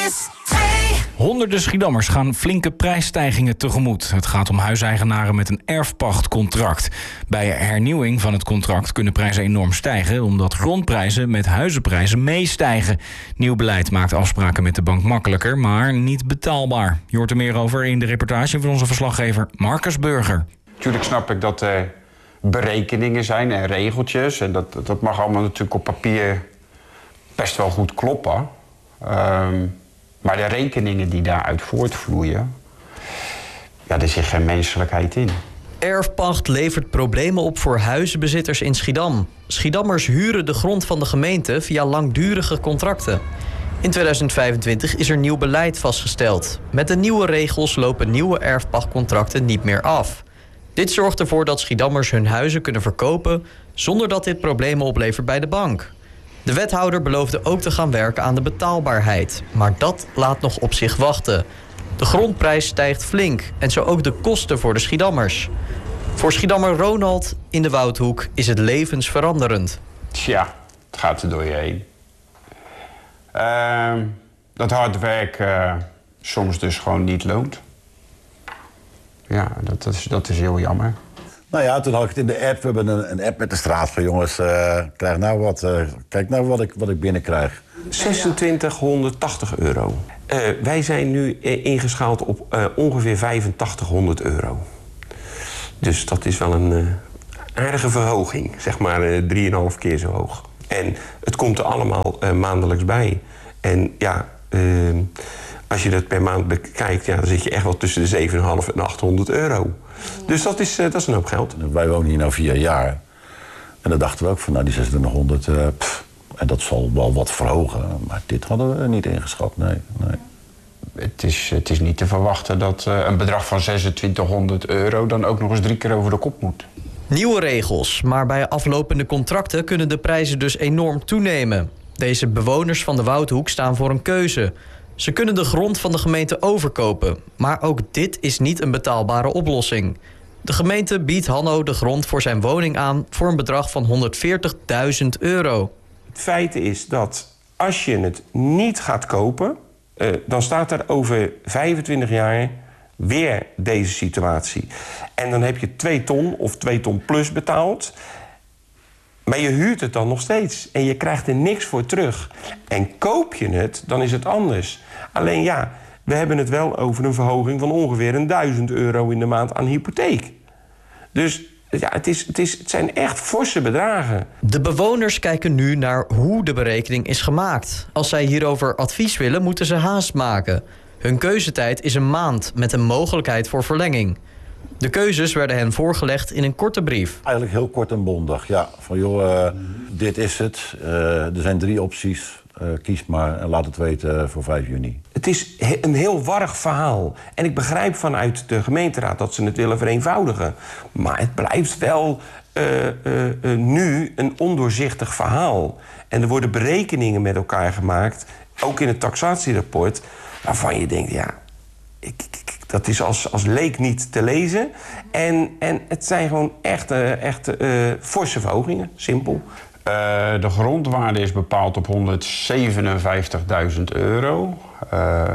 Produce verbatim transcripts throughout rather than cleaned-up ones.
is twee. Honderden Schiedammers gaan flinke prijsstijgingen tegemoet. Het gaat om huiseigenaren met een erfpachtcontract. Bij hernieuwing van het contract kunnen prijzen enorm stijgen, omdat grondprijzen met huizenprijzen meestijgen. Nieuw beleid maakt afspraken met de bank makkelijker, maar niet betaalbaar. Je hoort er meer over in de reportage van onze verslaggever Marcus Burger. Natuurlijk snap ik dat er berekeningen zijn en regeltjes. En dat, dat mag allemaal natuurlijk op papier best wel goed kloppen. Um, maar de rekeningen die daaruit voortvloeien, ja, er zit geen menselijkheid in. Erfpacht levert problemen op voor huizenbezitters in Schiedam. Schiedammers huren de grond van de gemeente via langdurige contracten. In tweeduizend vijfentwintig is er nieuw beleid vastgesteld. Met de nieuwe regels lopen nieuwe erfpachtcontracten niet meer af. Dit zorgt ervoor dat Schiedammers hun huizen kunnen verkopen zonder dat dit problemen oplevert bij de bank. De wethouder beloofde ook te gaan werken aan de betaalbaarheid. Maar dat laat nog op zich wachten. De grondprijs stijgt flink en zo ook de kosten voor de Schiedammers. Voor Schiedammer Ronald in de Woudhoek is het levensveranderend. Tja, het gaat er door je heen. Uh, dat hard werk uh, soms dus gewoon niet loont. Ja, dat, dat, is, dat is heel jammer. Nou ja, toen had ik het in de app. We hebben een, een app met de straat van jongens, uh, krijg nou wat, uh, kijk nou wat ik, wat ik binnenkrijg. zesentwintighonderdtachtig euro. Uh, wij zijn nu uh, ingeschaald op uh, ongeveer vijfentachtighonderd euro. Dus dat is wel een uh, aardige verhoging, zeg maar uh, drieënhalf keer zo hoog. En het komt er allemaal uh, maandelijks bij. En ja, uh, als je dat per maand bekijkt, ja, dan zit je echt wel tussen de zevenhonderd en achthonderd euro. Dus dat is, uh, dat is een hoop geld. Wij wonen hier nu vier jaar. En dan dachten we ook van, nou, die zesentwintighonderd, uh, pff, en dat zal wel wat verhogen. Maar dit hadden we niet ingeschat, nee. nee. Het is, het is niet te verwachten dat uh, een bedrag van zesentwintighonderd euro dan ook nog eens drie keer over de kop moet. Nieuwe regels, maar bij aflopende contracten kunnen de prijzen dus enorm toenemen. Deze bewoners van de Woudhoek staan voor een keuze. Ze kunnen de grond van de gemeente overkopen, maar ook dit is niet een betaalbare oplossing. De gemeente biedt Hanno de grond voor zijn woning aan voor een bedrag van honderdveertigduizend euro. Het feit is dat als je het niet gaat kopen, uh, dan staat er over vijfentwintig jaar weer deze situatie. En dan heb je twee ton of twee ton plus betaald. Maar je huurt het dan nog steeds. En je krijgt er niks voor terug. En koop je het, dan is het anders. Alleen ja, we hebben het wel over een verhoging van ongeveer een duizend euro in de maand aan hypotheek. Dus ja, het, is, het, is, het zijn echt forse bedragen. De bewoners kijken nu naar hoe de berekening is gemaakt. Als zij hierover advies willen, moeten ze haast maken. Hun keuzetijd is een maand met een mogelijkheid voor verlenging. De keuzes werden hen voorgelegd in een korte brief. Eigenlijk heel kort en bondig. Ja, van joh, uh, dit is het. Uh, er zijn drie opties. Uh, kies maar en laat het weten voor vijf juni. Het is een heel warrig verhaal. En ik begrijp vanuit de gemeenteraad dat ze het willen vereenvoudigen. Maar het blijft wel uh, uh, uh, nu een ondoorzichtig verhaal. En er worden berekeningen met elkaar gemaakt, ook in het taxatierapport, waarvan je denkt, ja, ik, ik, dat is als, als leek niet te lezen. En, en het zijn gewoon echt, uh, echt uh, forse verhogingen, simpel. Uh, de grondwaarde is bepaald op honderdzevenenvijftigduizend euro. Uh,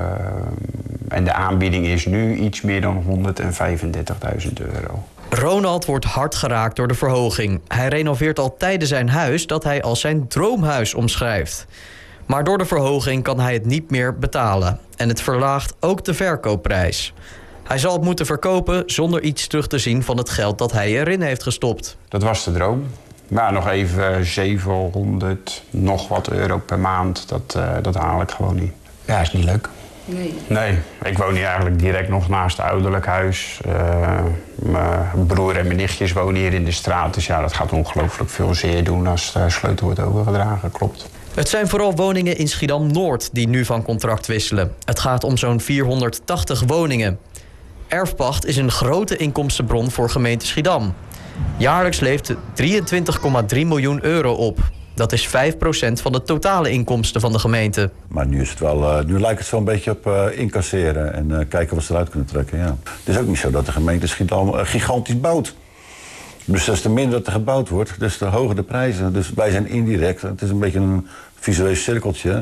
en de aanbieding is nu iets meer dan honderdvijfendertigduizend euro. Ronald wordt hard geraakt door de verhoging. Hij renoveert al tijden zijn huis dat hij als zijn droomhuis omschrijft. Maar door de verhoging kan hij het niet meer betalen. En het verlaagt ook de verkoopprijs. Hij zal het moeten verkopen zonder iets terug te zien van het geld dat hij erin heeft gestopt. Dat was de droom. Maar nog even zevenhonderd, nog wat euro per maand, dat, uh, dat haal ik gewoon niet. Ja, is niet leuk. Nee. Nee, ik woon hier eigenlijk direct nog naast het ouderlijk huis. Uh, mijn broer en mijn nichtjes wonen hier in de straat. Dus ja, dat gaat ongelooflijk veel zeer doen als de sleutel wordt overgedragen, klopt. Het zijn vooral woningen in Schiedam-Noord die nu van contract wisselen. Het gaat om zo'n vierhonderdtachtig woningen. Erfpacht is een grote inkomstenbron voor gemeente Schiedam. Jaarlijks levert drieëntwintig komma drie miljoen euro op. Dat is vijf procent van de totale inkomsten van de gemeente. Maar nu, is het wel, uh, nu lijkt het zo een beetje op uh, incasseren en uh, kijken wat ze eruit kunnen trekken. Ja. Het is ook niet zo dat de gemeente Schiedam uh, gigantisch bouwt. Dus des te minder dat er gebouwd wordt, des te hoger de prijzen. Dus wij zijn indirect, het is een beetje een visueel cirkeltje.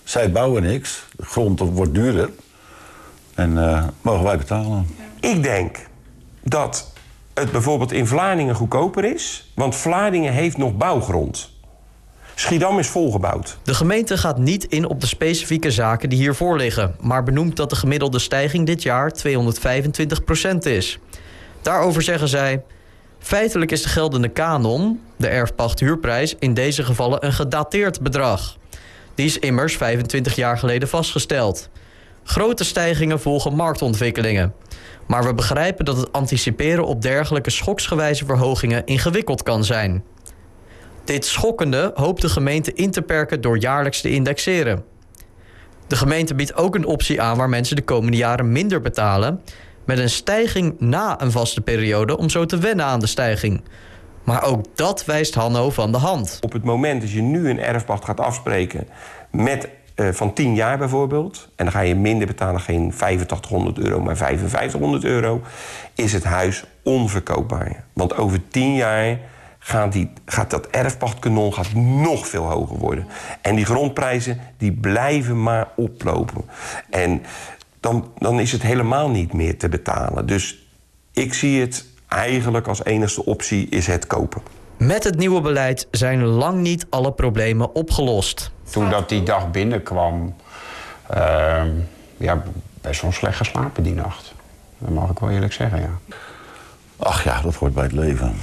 Zij bouwen niks. De grond wordt duurder. En uh, mogen wij betalen. Ik denk dat het bijvoorbeeld in Vlaardingen goedkoper is. Want Vlaardingen heeft nog bouwgrond. Schiedam is volgebouwd. De gemeente gaat niet in op de specifieke zaken die hiervoor liggen, maar benoemt dat de gemiddelde stijging dit jaar tweehonderdvijfentwintig procent is. Daarover zeggen zij: feitelijk is de geldende kanon, de erfpachthuurprijs, in deze gevallen een gedateerd bedrag. Die is immers vijfentwintig jaar geleden vastgesteld. Grote stijgingen volgen marktontwikkelingen. Maar we begrijpen dat het anticiperen op dergelijke schoksgewijze verhogingen ingewikkeld kan zijn. Dit schokkende hoopt de gemeente in te perken door jaarlijks te indexeren. De gemeente biedt ook een optie aan waar mensen de komende jaren minder betalen, met een stijging na een vaste periode om zo te wennen aan de stijging. Maar ook dat wijst Hanno van de hand. Op het moment dat je nu een erfpacht gaat afspreken met uh, van tien jaar bijvoorbeeld, en dan ga je minder betalen, geen vijfentachtighonderd euro, maar vijfenvijftighonderd euro, is het huis onverkoopbaar. Want over tien jaar gaat, die, gaat dat erfpachtkanon gaat nog veel hoger worden. En die grondprijzen die blijven maar oplopen. En dan, dan is het helemaal niet meer te betalen. Dus ik zie het eigenlijk als enigste optie is het kopen. Met het nieuwe beleid zijn lang niet alle problemen opgelost. Toen dat die dag binnenkwam, uh, ja, best wel slecht geslapen die nacht. Dat mag ik wel eerlijk zeggen, ja. Ach ja, dat hoort bij het leven.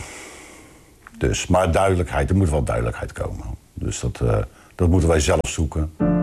Dus, maar duidelijkheid, er moet wel duidelijkheid komen. Dus dat, uh, dat moeten wij zelf zoeken.